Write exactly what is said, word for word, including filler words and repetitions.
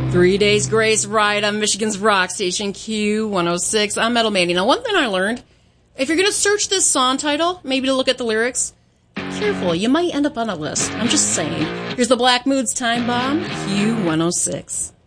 Three Days Grace right on Michigan's rock station Q one oh six. I'm Metal Mandy. Now, one thing I learned, if you're going to search this song title, maybe to look at the lyrics, careful, you might end up on a list. I'm just saying. Here's the Black Moods Time Bomb, Q one oh six.